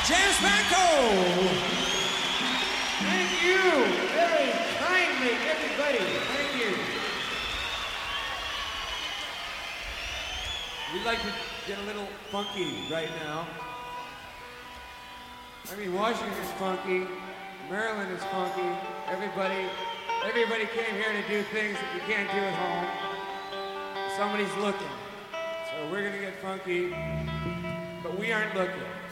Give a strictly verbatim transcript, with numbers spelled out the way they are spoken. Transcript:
James Franco. Thank you very kindly, everybody. Thank you. We'd like to get a little funky right now. I mean, Washington is funky, Maryland is funky. Everybody, everybody came here to do things that you can't do at home. Somebody's looking, so we're gonna get funky, but we aren't looking.